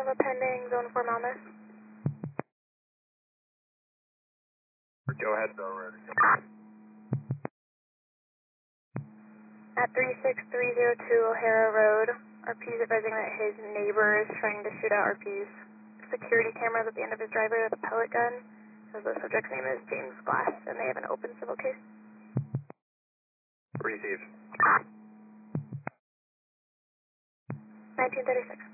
have a pending zone 4 Monmouth. Go ahead, though, ready. At 36302 O'Hara Road, RP is advising that his neighbor is trying to shoot out RP's security cameras at the end of his driveway with a pellet gun. So the subject's name is James Glass, and they have an open civil case. Received. 1936.